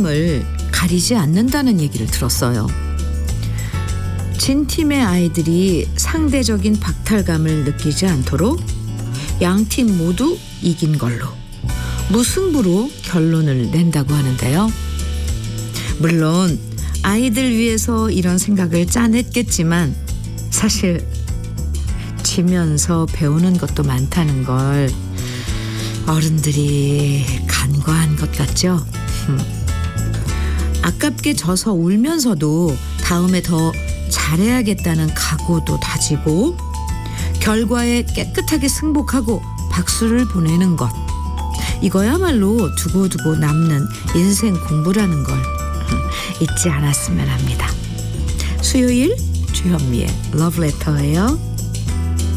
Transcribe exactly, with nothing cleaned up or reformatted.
상대방을 가리지 않는다는 얘기를 들었어요. 진 팀의 아이들이 상대적인 박탈감을 느끼지 않도록 양 팀 모두 이긴 걸로 무승부로 결론을 낸다고 하는데요. 물론 아이들 위해서 이런 생각을 짜냈겠지만 사실 지면서 배우는 것도 많다는 걸 어른들이 간과한 것 같죠. 아깝게 져서 울면서도 다음에 더 잘해야겠다는 각오도 다지고 결과에 깨끗하게 승복하고 박수를 보내는 것, 이거야말로 두고두고 남는 인생 공부라는 걸 잊지 않았으면 합니다. 수요일 주현미의 러브레터예요.